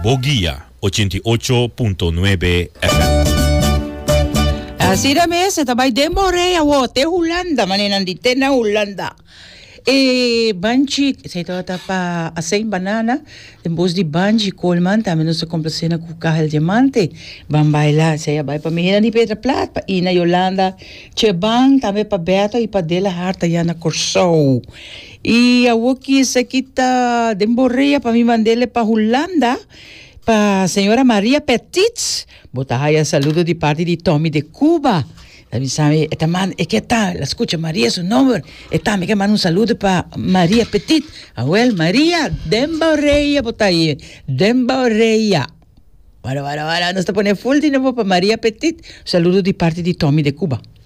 Boguía 88.9 FM. Así era mes, tabay de Morea, wote Holanda, maninandite na Holanda. Banchi, sa ito pa asayin banana, tembos di Banchi Coleman, tayo no sa komplase com Kahel Diamante, bambayla, saya bay pamihina ni Petra Plat, pa Ina Yolanda, Chebang, tayo pa Beto, ipadela harta yan na Corso. Awaki sa kita, Demborea, pamimandele pa Holanda, pa señora Maria Petit, botahaya saludo de parte de Tommy de Cuba. También sabe, esta man, es que está, la escucha María, su nombre, me que manda un saludo para María Petit, abuel María, Demboreya, botahaya, Demboreya. Para, no se pone full de nuevo para María Petit, saludo de parte de Tommy de Cuba.